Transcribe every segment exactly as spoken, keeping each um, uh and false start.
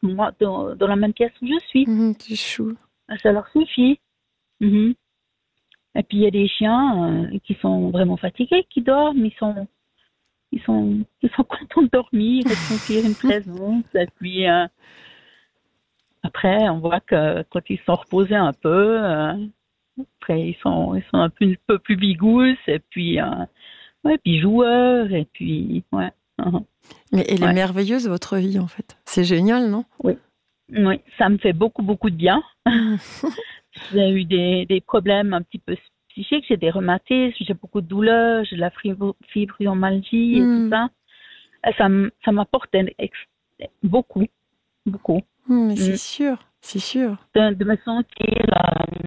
moi, dans, dans la même pièce où je suis. Mmh, c'est chou. Ça leur suffit. Mhm. Et puis il y a des chiens euh, qui sont vraiment fatigués, qui dorment, ils sont, ils sont, ils sont contents de dormir, et de sentir une présence. Et puis euh, après, on voit que quand ils sont reposés un peu, euh, après ils sont, ils sont un peu, un peu plus bigousses, et puis, euh, ouais, puis joueurs, et puis ouais. Uh-huh. Mais elle est Ouais. merveilleuse, votre vie, en fait. C'est génial, non? Oui. Oui, ça me fait beaucoup, beaucoup de bien. Mmh. J'ai eu des, des problèmes un petit peu psychiques, j'ai des rhumatismes, j'ai beaucoup de douleurs, j'ai de la fibro- fibromyalgie et tout Mmh. ça. Et ça, m- ça m'apporte un ex- beaucoup, beaucoup. Mmh, mais c'est Mm. sûr, c'est sûr. De, de me sentir, euh,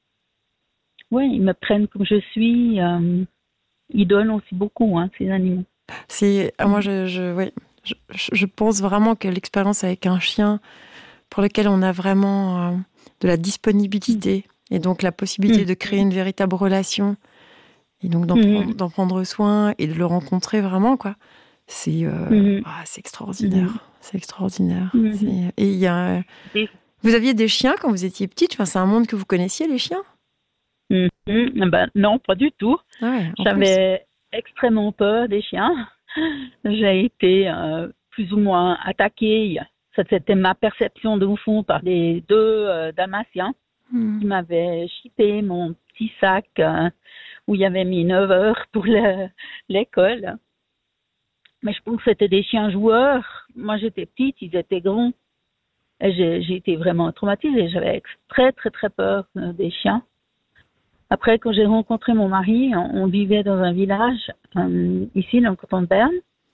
oui, ils me prennent comme je suis. Euh, ils donnent aussi beaucoup, hein, ces animaux. C'est, ah, moi, Mm. je, je, ouais, je, je je pense vraiment que l'expérience avec un chien pour lequel on a vraiment euh, de la disponibilité et donc la possibilité Mm. de créer une véritable relation et donc d'en Mm. prendre, d'en prendre soin et de le rencontrer vraiment, quoi. C'est, euh, Mm. ah, c'est Mm. extraordinaire. C'est extraordinaire. Mm. C'est- Et il y a, Et- vous aviez des chiens quand vous étiez petite? Enfin, c'est un monde que vous connaissiez, les chiens? Mm. Mm. Ben, non, pas du tout. Ah ouais, en plus. J'avais extrêmement peur des chiens. J'ai été euh, plus ou moins attaquée. Ça, c'était ma perception d'enfant par les deux euh, Dalmatiens Hmm. qui m'avaient chippé mon petit sac euh, où il y avait mis neuf heures pour le- l'école. Mais je pense que c'était des chiens joueurs. Moi, j'étais petite, ils étaient grands. Et j'ai, j'ai été vraiment traumatisée. J'avais très, très, très peur euh, des chiens. Après, quand j'ai rencontré mon mari, on, on vivait dans un village euh, ici, dans le canton de Berne.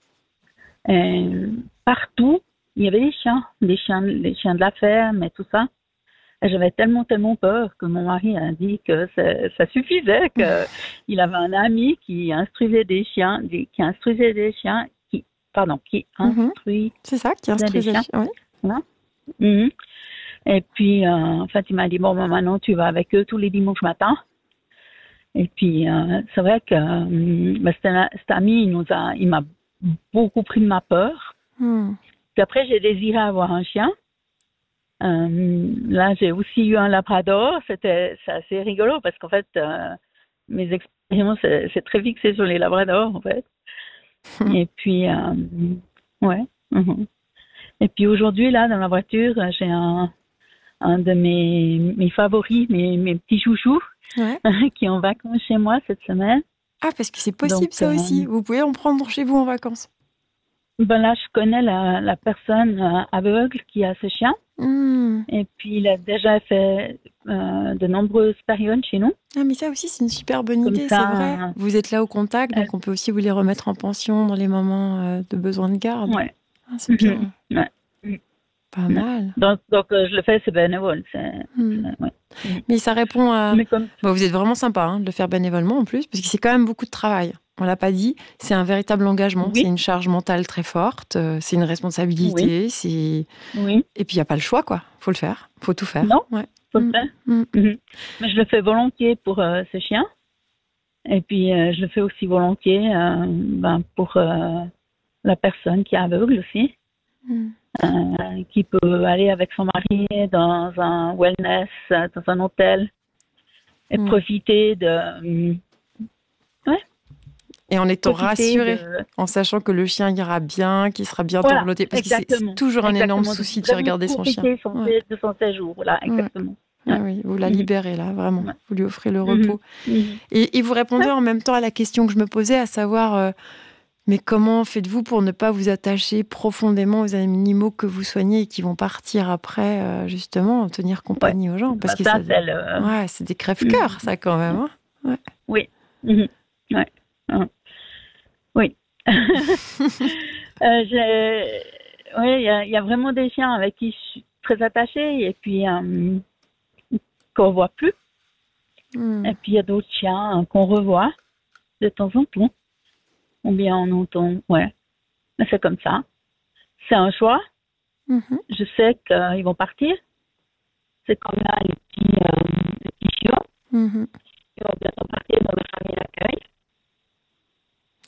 Et partout, il y avait des chiens, des chiens, des chiens de la ferme et tout ça. Et j'avais tellement, tellement peur que mon mari a dit que ça, ça suffisait, qu'il avait un ami qui instruisait des chiens, des- qui instruisait des chiens, qui, pardon, qui Mhm. instruisait C'est ça qui des instruisait. chiens. Oui. Voilà. Mhm. Et puis, euh, en fait, il m'a dit, bon, ben, maintenant, tu vas avec eux tous les dimanches matins. Et puis, euh, c'est vrai que euh, ben, cet, cet ami, il, nous a, il m'a beaucoup pris de ma peur. Hmm. Puis après, j'ai désiré avoir un chien. Euh, là, j'ai aussi eu un labrador. C'était c'est assez rigolo parce qu'en fait, euh, mes expériences, c'est, c'est très fixé sur les labradors, en fait. Et puis, euh, ouais. Mhm. Et puis aujourd'hui, là, dans la voiture, j'ai un, un de mes, mes favoris, mes, mes petits chouchous, Ouais. qui est en vacances chez moi cette semaine. Ah, parce que c'est Donc, possible ça euh, aussi. Vous pouvez en prendre chez vous en vacances. ben là, je connais la, la personne euh, aveugle qui a ce chien. Hmm. Et puis, il a déjà fait euh, de nombreuses périodes chez nous. Ah, mais ça aussi, c'est une super bonne Comme idée, ça, c'est vrai. euh, Vous êtes là au contact, euh, donc on peut aussi vous les remettre en pension dans les moments euh, de besoin de garde. ouais. Ah, c'est bien. Ouais. Mhm. Pas Ouais. mal. Donc, donc euh, je le fais, c'est bénévole. C'est, Hmm. c'est- ouais. Mhm. Mais ça répond à... Mais comme, Bon, vous êtes vraiment sympa hein, de le faire bénévolement en plus, parce que c'est quand même beaucoup de travail. On l'a pas dit, c'est un véritable engagement, c'est oui, une charge mentale très forte, euh, c'est une oui, responsabilité, c'est... oui. Et puis il n'y a pas le choix, quoi. Faut le faire, faut tout faire. Non, Ouais. faut le Mm, faire. mm. Mhm. Mais je le fais volontiers pour euh, ce chien. Et puis, euh, je le fais aussi volontiers euh, ben, pour euh, la personne qui est aveugle aussi, Mm. euh, qui peut aller avec son mari dans un wellness, euh, dans un hôtel, et Mm. profiter de... euh, ouais, Et en étant profiter rassuré, de... en sachant que le chien ira bien, qu'il sera bientôt Voilà, reloté, parce que c'est c'est exactement. toujours un énorme Exactement. De souci de faire vraiment garder son chien. profiter son, Ouais, de son séjour. Voilà, ouais. exactement. Ah Ouais. oui, vous la Mhm. libérez là, vraiment. Ouais. Vous lui offrez le Mhm. repos. Mhm. Et, et vous répondez Ouais. en même temps à la question que je me posais, à savoir, euh, mais comment faites-vous pour ne pas vous attacher profondément aux animaux que vous soignez et qui vont partir après, euh, justement, tenir Ouais. compagnie aux gens? Parce Bah, que ça, ça, c'est le... ouais, c'est des Mhm. crève-cœurs, ça, quand même. Hein. Ouais. Oui. Mhm. Ouais. Mhm. Oui. Euh, j'ai... Oui, il y, a- il y a vraiment des chiens avec qui je suis très attachée et puis euh, qu'on ne voit plus. Mm. Et puis il y a d'autres chiens euh, qu'on revoit de temps en temps. Ou bien on entend, ouais. Mais c'est comme ça. C'est un choix. Mhm. Je sais qu'ils vont partir. C'est comme là, les petits, euh, les petits chiots. Mhm. Ils vont bientôt partir dans la famille d'accueil.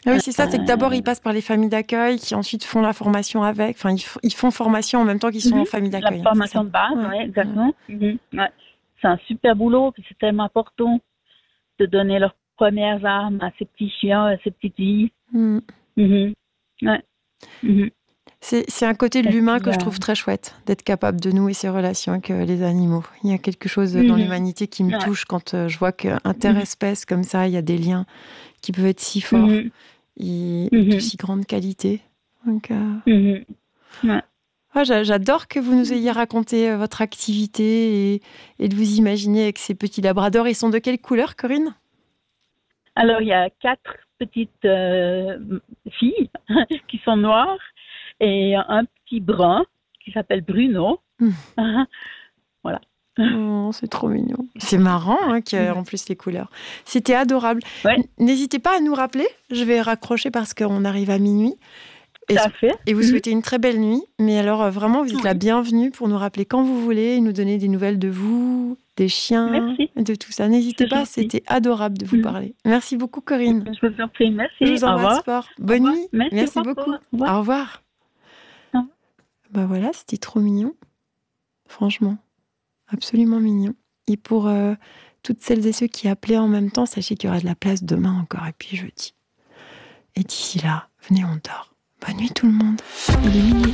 Ah oui, c'est ça, c'est que d'abord ils passent par les familles d'accueil qui ensuite font la formation avec, enfin ils, f- ils font formation en même temps qu'ils sont Mhm. en famille d'accueil. La hein, formation c'est de base, ça. oui, exactement. Mhm. Ouais. C'est un super boulot, puis c'est tellement important de donner leurs premières armes à ces petits chiens, à ces petites filles. Mm. Mhm. Ouais. Mhm. C'est, c'est un côté de Et l'humain puis, que je euh, trouve très chouette, d'être capable de nouer ces relations avec euh, les animaux. Il y a quelque chose dans Mhm. l'humanité qui me Ouais. touche quand euh, je vois Mhm. qu'interespèces comme ça, il y a des liens qui peuvent être si forts Mhm. et, et de Mhm. si grande qualité. Donc, euh, Mhm. Ouais. ah, j'a- j'adore que vous nous ayez raconté euh, votre activité et, et de vous imaginer avec ces petits labradors. Ils sont de quelle couleur, Corinne? Alors, il y a quatre petites euh, filles qui sont noires et un petit brun qui s'appelle Bruno. Hmm. Voilà. Oh, c'est trop mignon. C'est marrant hein, qu'il y ait en plus les couleurs. C'était adorable. Ouais, N- N'hésitez pas à nous rappeler. Je vais raccrocher parce qu'on arrive à minuit. Et, tout à fait. et vous Mhm. souhaitez une très belle nuit. Mais alors, euh, vraiment, vous êtes la Oui. bienvenue pour nous rappeler quand vous voulez et nous donner des nouvelles de vous, des chiens, Merci. de tout ça. N'hésitez C'est pas, gentil. c'était adorable de vous Mhm. parler. Merci beaucoup, Corinne. Je vous en prie. Merci. Je vous Au embrasse revoir. fort. Au Bonne revoir. nuit. Merci, Merci au revoir. beaucoup. Au revoir. Au revoir. Au revoir. Bah voilà, c'était trop mignon. Franchement, absolument mignon. Et pour euh, toutes celles et ceux qui appelaient en même temps, sachez qu'il y aura de la place demain encore et puis jeudi. Et d'ici là, venez, on dort. Bonne nuit tout le monde. Il est minuit.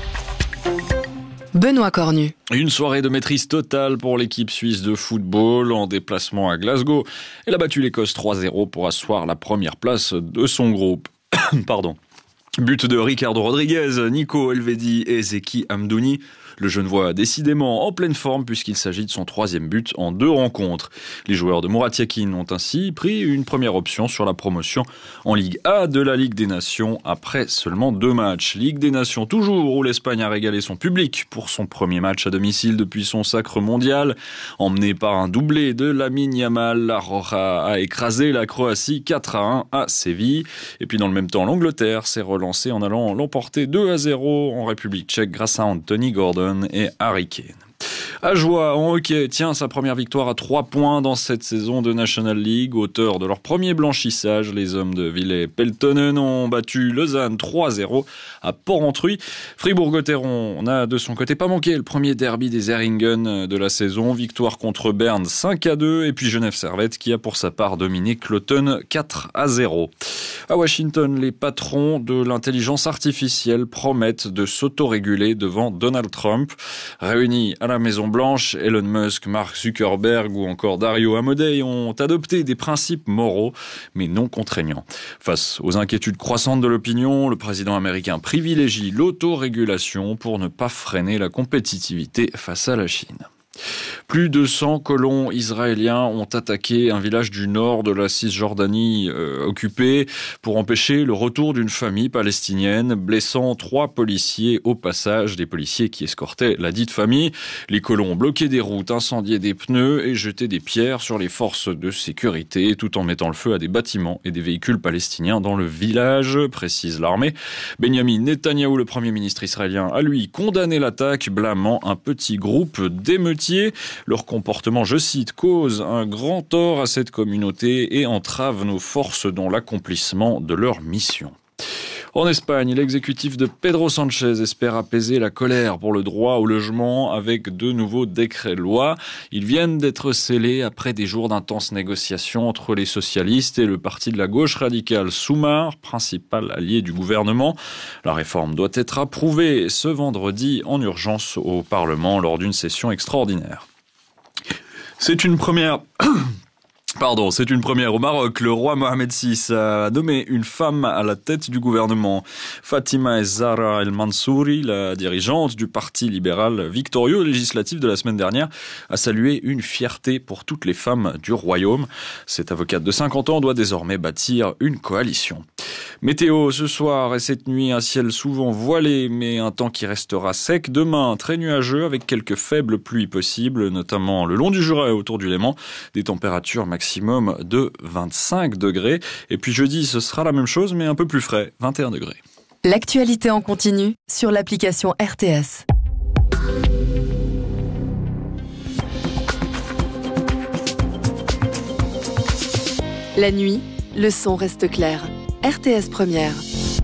Benoît Cornu. Une soirée de maîtrise totale pour l'équipe suisse de football en déplacement à Glasgow. Elle a battu l'Écosse trois zéro pour asseoir la première place de son groupe. Pardon. But de Ricardo Rodriguez, Nico Elvedi et Zeki Hamdouni. Le Genevois décidément en pleine forme puisqu'il s'agit de son troisième but en deux rencontres. Les joueurs de Murat Yakin ont ainsi pris une première option sur la promotion en Ligue A de la Ligue des Nations après seulement deux matchs. Ligue des Nations toujours où l'Espagne a régalé son public pour son premier match à domicile depuis son sacre mondial. Emmené par un doublé de Lamine Yamal, la Roja a écrasé la Croatie quatre à un à Séville. Et puis dans le même temps, l'Angleterre s'est relancée en allant l'emporter deux à zéro en République tchèque grâce à Anthony Gordon et Harry Kane. Ajoie en hockey tient sa première victoire à trois points dans cette saison de National League. Auteur de leur premier blanchissage, les hommes de Ville-Peltonen ont battu Lausanne trois zéro à Port-Entruy. Fribourg-Gotteron n'a de son côté pas manqué le premier derby des Erringen de la saison. Victoire contre Berne cinq à deux et puis Genève-Servette qui a pour sa part dominé Cloton quatre à zéro. À Washington, les patrons de l'intelligence artificielle promettent de s'autoréguler devant Donald Trump. Réunis à la Maison-Blanche, Elon Musk, Mark Zuckerberg ou encore Dario Amodei ont adopté des principes moraux, mais non contraignants. Face aux inquiétudes croissantes de l'opinion, le président américain privilégie l'autorégulation pour ne pas freiner la compétitivité face à la Chine. Plus de cent colons israéliens ont attaqué un village du nord de la Cisjordanie euh, occupé pour empêcher le retour d'une famille palestinienne, blessant trois policiers au passage, des policiers qui escortaient la dite famille. Les colons ont bloqué des routes, incendié des pneus et jeté des pierres sur les forces de sécurité, tout en mettant le feu à des bâtiments et des véhicules palestiniens dans le village, précise l'armée. Benjamin Netanyahou, le premier ministre israélien, a lui condamné l'attaque, blâmant un petit groupe d'émeutiers. Leur comportement, je cite, cause un grand tort à cette communauté et entrave nos forces dans l'accomplissement de leur mission. En Espagne, l'exécutif de Pedro Sánchez espère apaiser la colère pour le droit au logement avec de nouveaux décrets-lois. Ils viennent d'être scellés après des jours d'intenses négociations entre les socialistes et le parti de la gauche radicale Sumar, principal allié du gouvernement. La réforme doit être approuvée ce vendredi en urgence au Parlement lors d'une session extraordinaire. C'est une première... Pardon, c'est une première au Maroc. Le roi Mohamed six a nommé une femme à la tête du gouvernement. Fatima Ez Zahra El Mansouri, la dirigeante du parti libéral victorieux aux législatives de la semaine dernière, a salué une fierté pour toutes les femmes du royaume. Cette avocate de cinquante ans doit désormais bâtir une coalition. Météo ce soir et cette nuit, un ciel souvent voilé, mais un temps qui restera sec. Demain, très nuageux avec quelques faibles pluies possibles, notamment le long du Jura et autour du Léman. Des températures maximum de vingt-cinq degrés. Et puis jeudi, ce sera la même chose, mais un peu plus frais, vingt et un degrés. L'actualité en continu sur l'application R T S. La nuit, le son reste clair. R T S Première.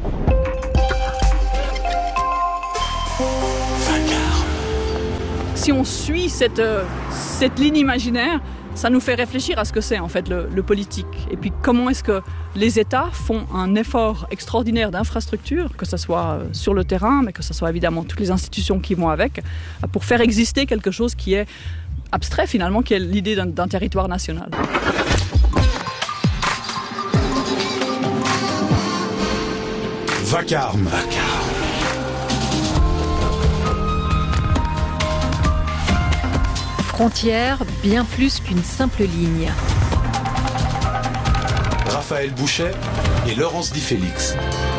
Si on suit cette, euh, cette ligne imaginaire, ça nous fait réfléchir à ce que c'est en fait le, le politique. Et puis comment est-ce que les États font un effort extraordinaire d'infrastructure, que ce soit sur le terrain, mais que ce soit évidemment toutes les institutions qui vont avec, pour faire exister quelque chose qui est abstrait finalement, qui est l'idée d'un, d'un territoire national. Vacarme. Vacarme. Frontière, bien plus qu'une simple ligne. Raphaël Bouchet et Laurence Di Félix.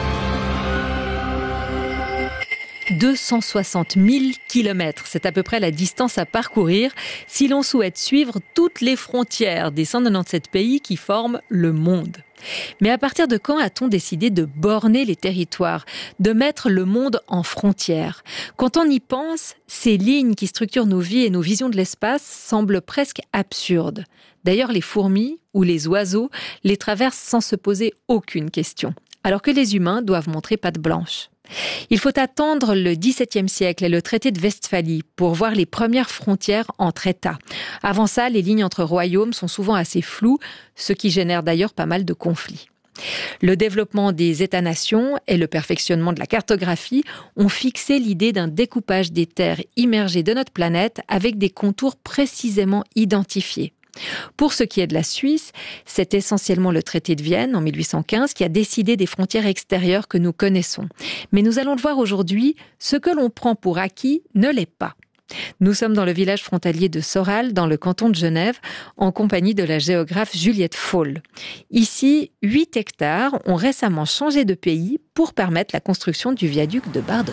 deux cent soixante mille kilomètres, c'est à peu près la distance à parcourir si l'on souhaite suivre toutes les frontières des cent quatre-vingt-dix-sept pays qui forment le monde. Mais à partir de quand a-t-on décidé de borner les territoires, de mettre le monde en frontières ? Quand on y pense, ces lignes qui structurent nos vies et nos visions de l'espace semblent presque absurdes. D'ailleurs, les fourmis ou les oiseaux les traversent sans se poser aucune question, alors que les humains doivent montrer patte blanche. Il faut attendre le dix-septième siècle et le traité de Westphalie pour voir les premières frontières entre États. Avant ça, les lignes entre royaumes sont souvent assez floues, ce qui génère d'ailleurs pas mal de conflits. Le développement des États-nations et le perfectionnement de la cartographie ont fixé l'idée d'un découpage des terres immergées de notre planète avec des contours précisément identifiés. Pour ce qui est de la Suisse, c'est essentiellement le traité de Vienne en mille huit cent quinze qui a décidé des frontières extérieures que nous connaissons. Mais nous allons le voir aujourd'hui, ce que l'on prend pour acquis ne l'est pas. Nous sommes dans le village frontalier de Soral, dans le canton de Genève, en compagnie de la géographe Juliette Faul. Ici, huit hectares ont récemment changé de pays pour permettre la construction du viaduc de Bardonnay.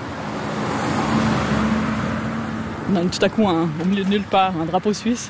On a tout à coup, un, au milieu de nulle part, un drapeau suisse.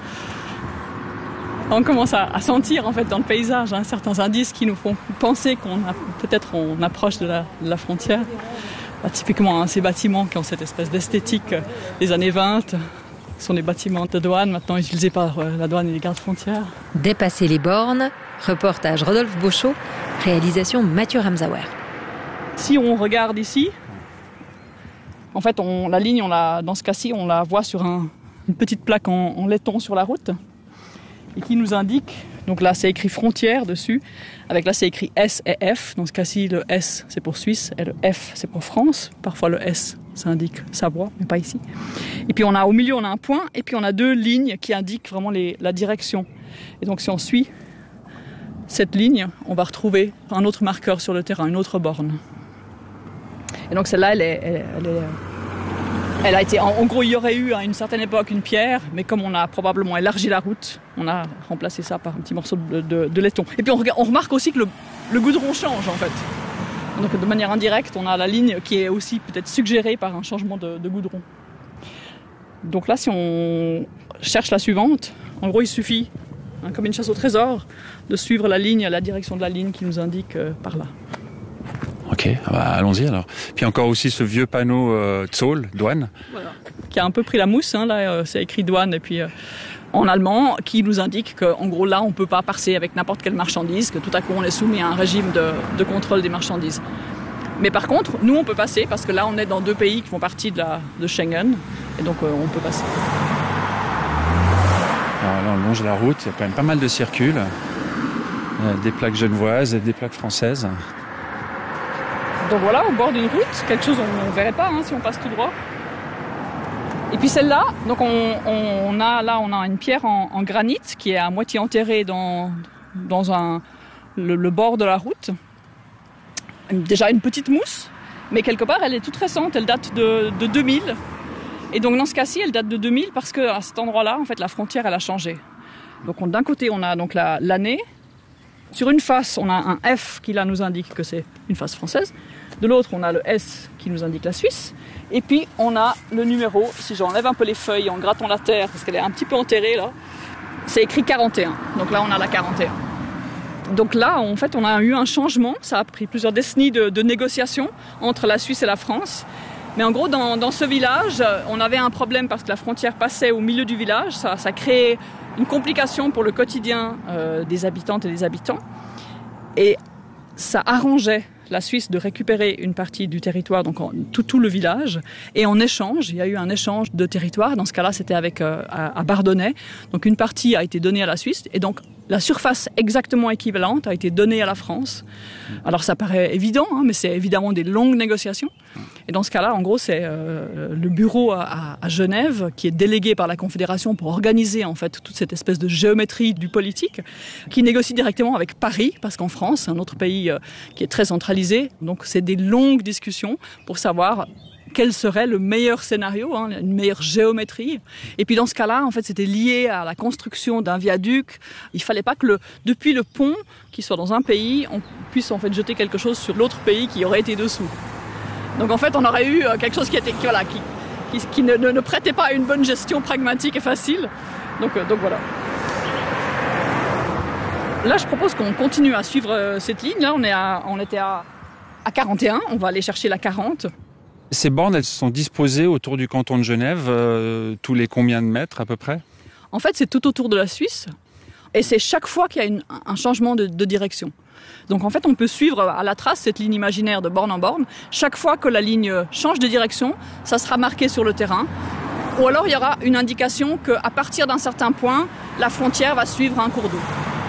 On commence à, à sentir en fait dans le paysage hein, certains indices qui nous font penser qu'on a, peut-être on approche de la, de la frontière. Bah, typiquement hein, ces bâtiments qui ont cette espèce d'esthétique des années vingt sont des bâtiments de douane maintenant utilisés par euh, la douane et les gardes-frontières. Dépasser les bornes, reportage Rodolphe Beauchot, réalisation Mathieu Ramsauer. Si on regarde ici, en fait on, la ligne, on la, dans ce cas-ci, on la voit sur un, une petite plaque en, en laiton sur la route. Et qui nous indique, donc là c'est écrit frontière dessus, avec là c'est écrit S et F, dans ce cas-ci le S c'est pour Suisse et le F c'est pour France, parfois le S ça indique Savoie, mais pas ici. Et puis on a au milieu on a un point, et puis on a deux lignes qui indiquent vraiment les, la direction. Et donc si on suit cette ligne, on va retrouver un autre marqueur sur le terrain, une autre borne. Et donc celle-là elle est... Elle, elle est Elle a été, en gros, il y aurait eu à une certaine époque une pierre, mais comme on a probablement élargi la route, on a remplacé ça par un petit morceau de, de, de laiton. Et puis on, on remarque aussi que le, le goudron change en fait. Donc de manière indirecte, on a la ligne qui est aussi peut-être suggérée par un changement de, de goudron. Donc là, si on cherche la suivante, en gros, il suffit, hein, comme une chasse au trésor, de suivre la ligne, la direction de la ligne qui nous indique euh, par là. Ok, bah allons-y alors. Puis encore aussi ce vieux panneau euh, Zoll, douane. Voilà, qui a un peu pris la mousse, hein, là euh, c'est écrit douane et puis euh, en allemand, qui nous indique qu'en gros là on ne peut pas passer avec n'importe quelle marchandise, que tout à coup on est soumis à un régime de, de contrôle des marchandises. Mais par contre, nous on peut passer parce que là on est dans deux pays qui font partie de, la, de Schengen et donc euh, on peut passer. Alors là on longe la route, il y a quand même pas mal de circules, euh, des plaques genevoises et des plaques françaises. Donc voilà, au bord d'une route, quelque chose on ne verrait pas hein, si on passe tout droit. Et puis celle-là, donc on, on a là on a une pierre en, en granit qui est à moitié enterrée dans, dans un, le, le bord de la route. Déjà une petite mousse, mais quelque part elle est toute récente, elle date de, de deux mille. Et donc dans ce cas-ci, elle date de deux mille parce qu'à cet endroit-là, en fait, la frontière elle a changé. Donc on, d'un côté on a donc la, l'année. Sur une face, on a un F qui là nous indique que c'est une face française. De l'autre, on a le S qui nous indique la Suisse. Et puis, on a le numéro. Si j'enlève un peu les feuilles en grattant la terre, parce qu'elle est un petit peu enterrée là, c'est écrit quarante et un. Donc là, on a la quarante et un. Donc là, en fait, on a eu un changement. Ça a pris plusieurs décennies de, de négociations entre la Suisse et la France. Mais en gros, dans, dans ce village, on avait un problème parce que la frontière passait au milieu du village. Ça, ça créait une complication pour le quotidien euh, des habitantes et des habitants. Et ça arrangeait la Suisse de récupérer une partie du territoire, donc en, tout, tout le village, et en échange, il y a eu un échange de territoire. Dans ce cas-là, c'était avec euh, à, à Bardonnay. Donc une partie a été donnée à la Suisse, et donc la surface exactement équivalente a été donnée à la France. Alors ça paraît évident, hein, mais c'est évidemment des longues négociations. Et dans ce cas-là, en gros, c'est euh, le bureau à, à Genève qui est délégué par la Confédération pour organiser en fait toute cette espèce de géométrie du politique, qui négocie directement avec Paris, parce qu'en France, c'est un autre pays euh, qui est très centralisé. Donc c'est des longues discussions pour savoir quel serait le meilleur scénario, hein, une meilleure géométrie. Et puis dans ce cas-là, en fait, c'était lié à la construction d'un viaduc. Il fallait pas que le, depuis le pont, qui soit dans un pays, on puisse en fait jeter quelque chose sur l'autre pays qui aurait été dessous. Donc en fait, on aurait eu quelque chose qui était, qui, voilà, qui, qui, qui ne, ne, ne prêtait pas à une bonne gestion pragmatique et facile. Donc, euh, donc voilà. Là, je propose qu'on continue à suivre cette ligne. Là, on, est à, on était à, à quarante et un. On va aller chercher la quarante. Ces bornes, elles sont disposées autour du canton de Genève, euh, tous les combien de mètres à peu près ? En fait, c'est tout autour de la Suisse. Et c'est chaque fois qu'il y a une, un changement de, de direction. Donc en fait, on peut suivre à la trace cette ligne imaginaire de borne en borne. Chaque fois que la ligne change de direction, ça sera marqué sur le terrain. Ou alors il y aura une indication qu'à partir d'un certain point, la frontière va suivre un cours d'eau.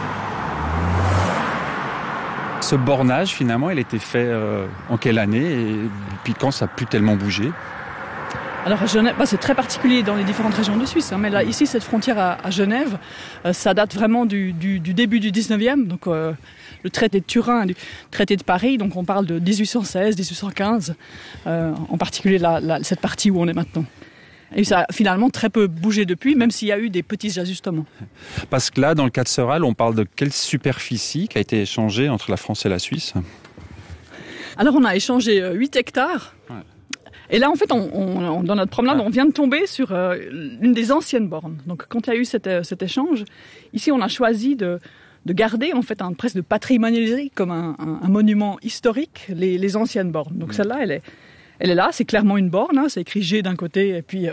Ce bornage, finalement, il était fait euh, en quelle année et puis quand ça a pu tellement bouger ? Alors à Genève, bah, c'est très particulier dans les différentes régions de Suisse, hein, mais là, ici, cette frontière à, à Genève, euh, ça date vraiment du, du, du début du dix-neuvième, donc euh, le traité de Turin, le traité de Paris, donc on parle de dix-huit cent seize, dix-huit cent quinze, euh, en particulier la, la, cette partie où on est maintenant. Et ça a finalement très peu bougé depuis, même s'il y a eu des petits ajustements. Parce que là, dans le cas de Serral, on parle de quelle superficie qui a été échangée entre la France et la Suisse ? Alors on a échangé huit hectares. Ouais. Et là, en fait, on, on, dans notre promenade, on vient de tomber sur euh, une des anciennes bornes. Donc, quand il y a eu cet, cet échange, ici, on a choisi de, de garder, en fait, un, presque de patrimonialiser comme un, un, un monument historique les, les anciennes bornes. Donc, mmh. celle-là, elle est, elle est là. C'est clairement une borne. Hein, c'est écrit G d'un côté et puis euh,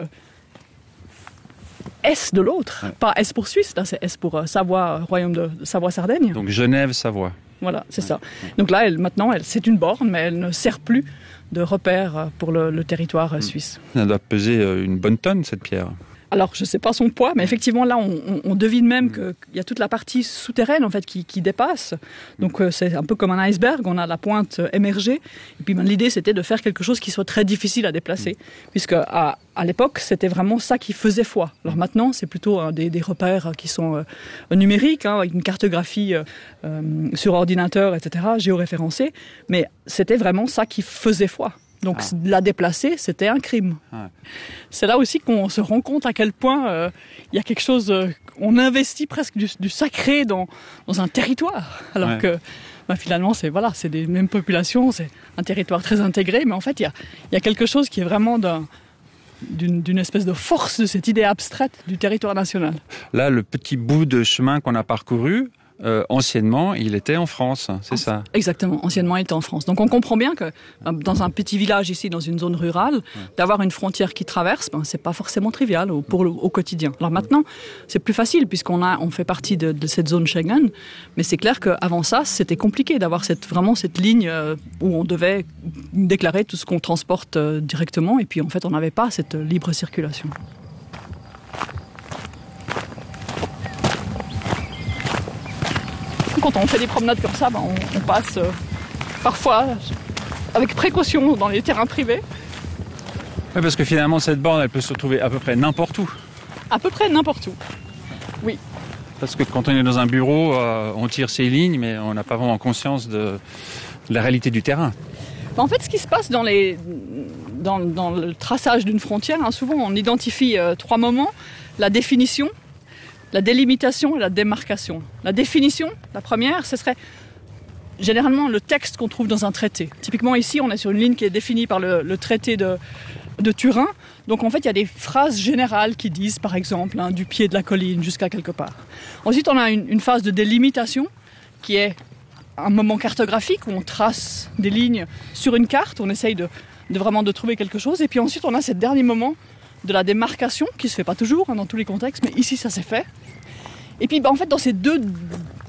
S de l'autre. Ouais. Pas S pour Suisse, là, c'est S pour euh, Savoie, Royaume de, de Savoie-Sardaigne. Donc, Genève-Savoie. Voilà, c'est ouais. ça. Donc là, elle, maintenant, elle, c'est une borne, mais elle ne sert plus de repère pour le, le territoire suisse. Ça doit peser une bonne tonne, cette pierre. Alors, je ne sais pas son poids, mais effectivement, là, on, on, on devine même qu'il y a toute la partie souterraine, en fait, qui, qui dépasse. Donc, euh, c'est un peu comme un iceberg, on a la pointe émergée. Et puis, ben, l'idée, c'était de faire quelque chose qui soit très difficile à déplacer, puisque à, à l'époque, c'était vraiment ça qui faisait foi. Alors maintenant, c'est plutôt hein, des, des repères qui sont euh, numériques, hein, avec une cartographie euh, sur ordinateur, et cetera, géoréférencée. Mais c'était vraiment ça qui faisait foi. Donc ah. la déplacer, c'était un crime. Ah. C'est là aussi qu'on se rend compte à quel point euh, il y a quelque chose, euh, on investit presque du, du sacré dans, dans un territoire. Alors ouais. que bah, finalement, c'est, voilà, c'est des mêmes populations, c'est un territoire très intégré, mais en fait, il y a, il y a quelque chose qui est vraiment d'un, d'une, d'une espèce de force de cette idée abstraite du territoire national. Là, le petit bout de chemin qu'on a parcouru, Euh, anciennement, il était en France, c'est ça ? Exactement, anciennement, il était en France. Donc on comprend bien que dans un petit village ici, dans une zone rurale, d'avoir une frontière qui traverse, ben, c'est pas forcément trivial au, pour le, au quotidien. Alors maintenant, c'est plus facile puisqu'on a, on fait partie de, de cette zone Schengen, mais c'est clair qu'avant ça, c'était compliqué d'avoir cette, vraiment cette ligne où on devait déclarer tout ce qu'on transporte directement, et puis en fait, on n'avait pas cette libre circulation. Quand on fait des promenades comme ça, ben on, on passe euh, parfois avec précaution dans les terrains privés. Oui, parce que finalement, cette borne, elle peut se retrouver à peu près n'importe où. À peu près n'importe où, oui. Parce que quand on est dans un bureau, euh, on tire ses lignes, mais on n'a pas vraiment conscience de, de la réalité du terrain. Ben en fait, ce qui se passe dans, les, dans, dans le traçage d'une frontière, hein, souvent on identifie euh, trois moments. La définition, la délimitation et la démarcation. La définition, la première, ce serait généralement le texte qu'on trouve dans un traité. Typiquement ici, on est sur une ligne qui est définie par le, le traité de, de Turin. Donc en fait, il y a des phrases générales qui disent, par exemple, hein, du pied de la colline jusqu'à quelque part. Ensuite, on a une, une phase de délimitation qui est un moment cartographique où on trace des lignes sur une carte, on essaye de, de vraiment de trouver quelque chose. Et puis ensuite, on a ce dernier moment de la démarcation, qui ne se fait pas toujours hein, dans tous les contextes, mais ici ça s'est fait. Et puis bah, en fait dans ces deux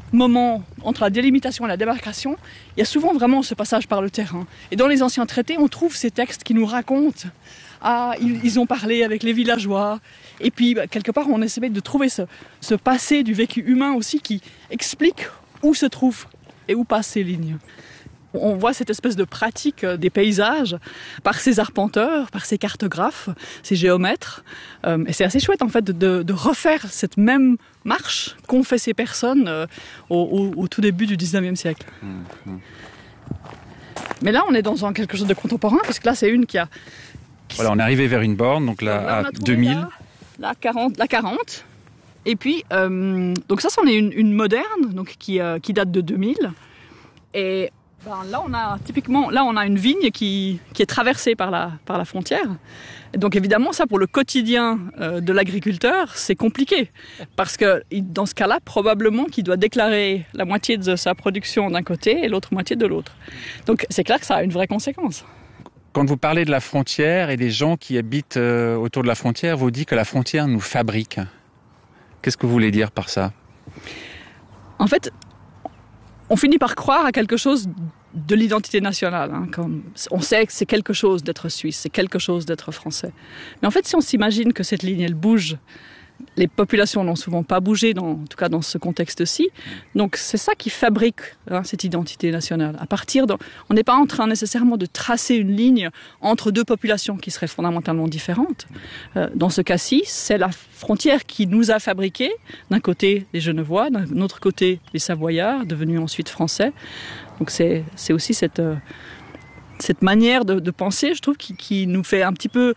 moment entre la délimitation et la démarcation, il y a souvent vraiment ce passage par le terrain. Et dans les anciens traités, on trouve ces textes qui nous racontent ah, ils, ils ont parlé avec les villageois. Et puis, bah, quelque part, on essaie de trouver ce, ce passé du vécu humain aussi qui explique où se trouvent et où passent ces lignes. On voit cette espèce de pratique des paysages par ces arpenteurs, par ces cartographes, ces géomètres. Euh, et c'est assez chouette en fait de, de, de refaire cette même marche qu'ont fait ces personnes euh, au, au, au tout début du dix-neuvième siècle. Mmh. Mais là, on est dans un, quelque chose de contemporain, parce que là, c'est une qui a... Qui voilà, on est arrivé vers une borne, donc là, là à deux mille. La, la, quarante, la quarante. Et puis, euh, donc ça, c'en est une, une moderne, donc qui, euh, qui date de deux mille. Et... Ben là, on a typiquement, là, on a une vigne qui, qui est traversée par la, par la frontière. Et donc, évidemment, ça, pour le quotidien euh, de l'agriculteur, c'est compliqué. Parce que, dans ce cas-là, probablement qu'il doit déclarer la moitié de sa production d'un côté et l'autre moitié de l'autre. Donc, c'est clair que ça a une vraie conséquence. Quand vous parlez de la frontière et des gens qui habitent euh, autour de la frontière, vous dites que la frontière nous fabrique. Qu'est-ce que vous voulez dire par ça ? En fait, on finit par croire à quelque chose de l'identité nationale. Hein, comme on sait que c'est quelque chose d'être suisse, c'est quelque chose d'être français. Mais en fait, si on s'imagine que cette ligne, elle bouge, les populations n'ont souvent pas bougé, dans, en tout cas dans ce contexte-ci. Donc c'est ça qui fabrique hein, cette identité nationale. À partir de, on n'est pas en train nécessairement de tracer une ligne entre deux populations qui seraient fondamentalement différentes. Euh, dans ce cas-ci, c'est la frontière qui nous a fabriqués. D'un côté, les Genevois, d'un autre côté, les Savoyards, devenus ensuite français. Donc c'est, c'est aussi cette, euh, cette manière de, de penser, je trouve, qui, qui nous fait un petit peu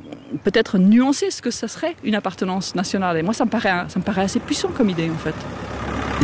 peut-être nuancer ce que ça serait une appartenance nationale. Et moi, ça me paraît, ça me paraît assez puissant comme idée, en fait.